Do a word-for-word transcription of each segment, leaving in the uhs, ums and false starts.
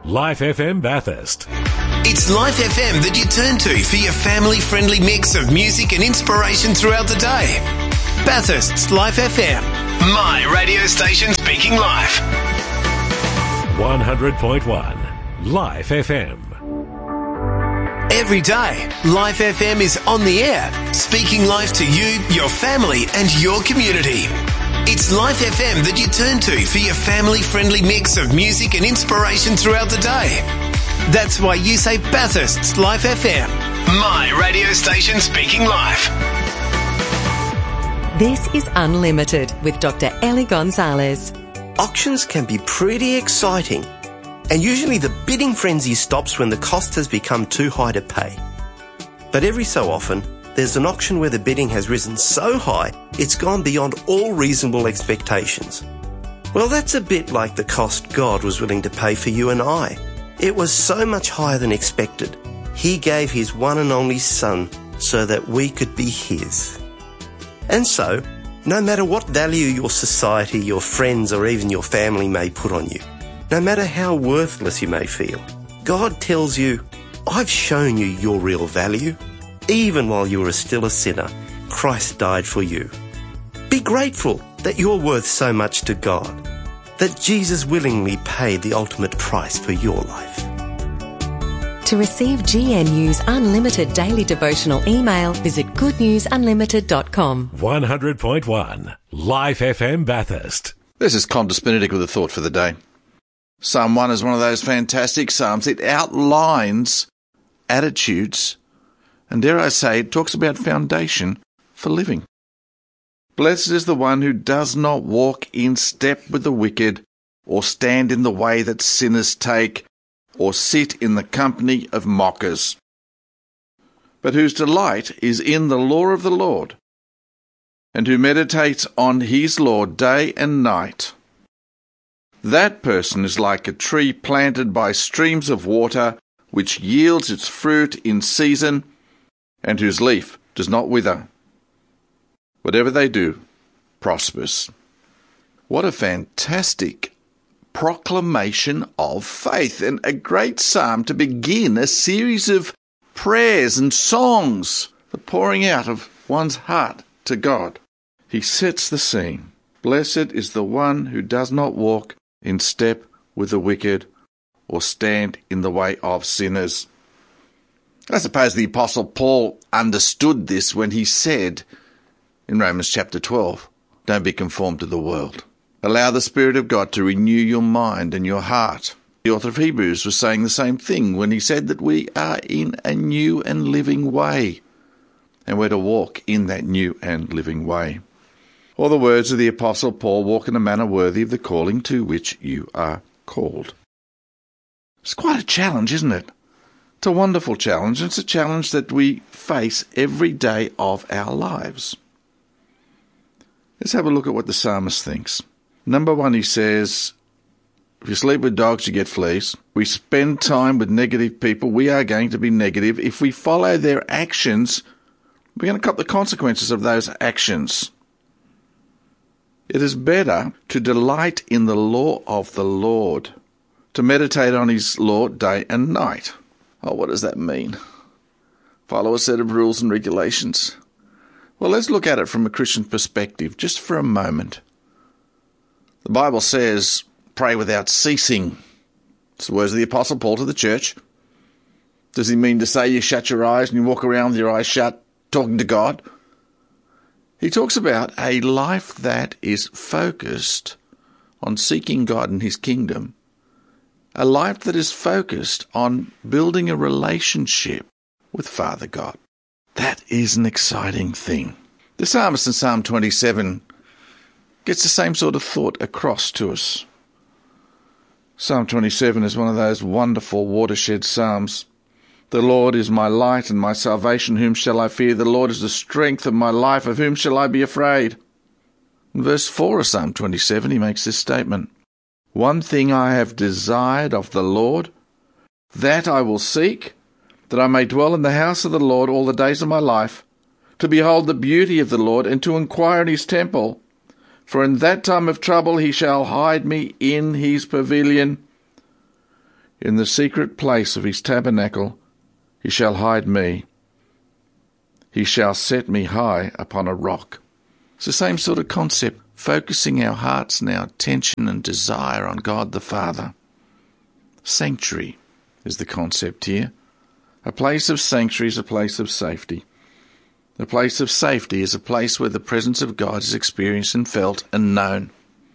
Life F M Bathurst. It's Life F M that you turn to for your family-friendly mix of music and inspiration throughout the day. Bathurst's Life F M. My radio station speaking life. one hundred point one Life F M. Every day, Life F M is on the air, speaking life to you, your family and your community. It's Life F M that you turn to for your family-friendly mix of music and inspiration throughout the day. That's why you say Bathurst's Life F M. My radio station speaking life. This is Unlimited with Doctor Ellie Gonzalez. Auctions can be pretty exciting, and usually the bidding frenzy stops when the cost has become too high to pay. But every so often, there's an auction where the bidding has risen so high, it's gone beyond all reasonable expectations. Well, that's a bit like the cost God was willing to pay for you and I. It was so much higher than expected. He gave his one and only Son so that we could be his. And so, no matter what value your society, your friends, or even your family may put on you, no matter how worthless you may feel, God tells you, I've shown you your real value. Even while you were still a sinner, Christ died for you. Be grateful that you're worth so much to God, that Jesus willingly paid the ultimate price for your life. To receive G N U's unlimited daily devotional email, visit good news unlimited dot com. one hundred point one Life F M Bathurst. This is Qantas Benedict with a thought for the day. Psalm one is one of those fantastic psalms. It outlines attitudes, and dare I say, it talks about foundation for living. Blessed is the one who does not walk in step with the wicked, or stand in the way that sinners take, or sit in the company of mockers, but whose delight is in the law of the Lord, and who meditates on his law day and night. That person is like a tree planted by streams of water, which yields its fruit in season, and whose leaf does not wither. Whatever they do prospers. What a fantastic proclamation of faith, and a great psalm to begin a series of prayers and songs, the pouring out of one's heart to God. He sets the scene. Blessed is the one who does not walk in step with the wicked, or stand in the way of sinners. I suppose the Apostle Paul understood this when he said in Romans chapter twelve, don't be conformed to the world. Allow the Spirit of God to renew your mind and your heart. The author of Hebrews was saying the same thing when he said that we are in a new and living way, and we're to walk in that new and living way. Or the words of the Apostle Paul, walk in a manner worthy of the calling to which you are called. It's quite a challenge, isn't it? It's a wonderful challenge. It's a challenge that we face every day of our lives. Let's have a look at what the psalmist thinks. Number one, he says, if you sleep with dogs, you get fleas. We spend time with negative people, we are going to be negative. If we follow their actions, we're going to cop the consequences of those actions. It is better to delight in the law of the Lord, to meditate on his law day and night. Oh, what does that mean? Follow a set of rules and regulations. Well, let's look at it from a Christian perspective, just for a moment. The Bible says, pray without ceasing. It's the words of the Apostle Paul to the church. Does he mean to say you shut your eyes and you walk around with your eyes shut, talking to God? He talks about a life that is focused on seeking God and his kingdom. A life that is focused on building a relationship with Father God. That is an exciting thing. The psalmist in Psalm twenty-seven gets the same sort of thought across to us. Psalm twenty-seven is one of those wonderful watershed psalms. The Lord is my light and my salvation, whom shall I fear? The Lord is the strength of my life, of whom shall I be afraid? In verse four of Psalm twenty-seven, he makes this statement. One thing I have desired of the Lord, that I will seek, that I may dwell in the house of the Lord all the days of my life, to behold the beauty of the Lord, and to inquire in his temple. For in that time of trouble he shall hide me in his pavilion. In the secret place of his tabernacle he shall hide me. He shall set me high upon a rock. It's the same sort of concept, focusing our hearts and our attention and desire on God the Father. Sanctuary is the concept here. A place of sanctuary is a place of safety. A place of safety is a place where the presence of God is experienced and felt and known.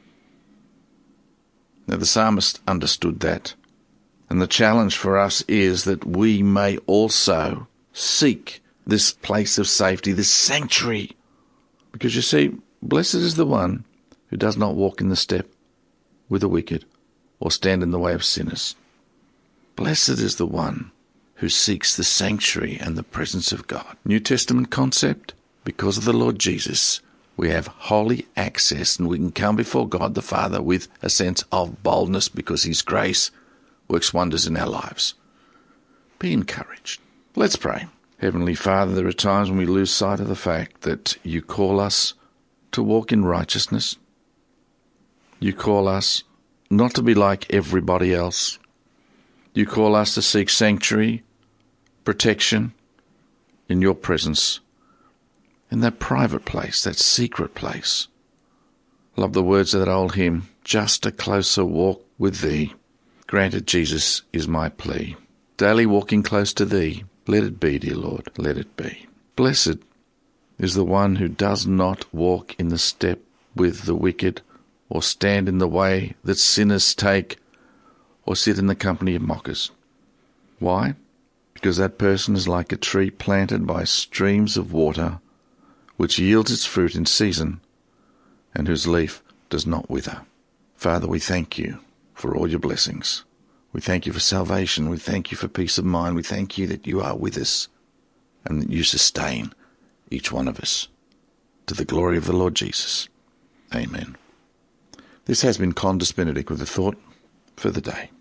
Now the psalmist understood that. And the challenge for us is that we may also seek this place of safety, this sanctuary. Because you see, blessed is the one who does not walk in the step with the wicked or stand in the way of sinners. Blessed is the one who seeks the sanctuary and the presence of God. New Testament concept, because of the Lord Jesus, we have holy access and we can come before God the Father with a sense of boldness because his grace works wonders in our lives. Be encouraged. Let's pray. Heavenly Father, there are times when we lose sight of the fact that you call us to walk in righteousness. You call us not to be like everybody else. You call us to seek sanctuary, protection in your presence, in that private place, that secret place. Love the words of that old hymn, just a closer walk with thee. Granted, Jesus, is my plea. Daily walking close to thee, let it be, dear Lord, let it be. Blessed is the one who does not walk in the step with the wicked, or stand in the way that sinners take, or sit in the company of mockers. Why? Because that person is like a tree planted by streams of water, which yields its fruit in season, and whose leaf does not wither. Father, we thank you for all your blessings. We thank you for salvation. We thank you for peace of mind. We thank you that you are with us and that you sustain each one of us. To the glory of the Lord Jesus. Amen. This has been Condis Benedict with a thought for the day.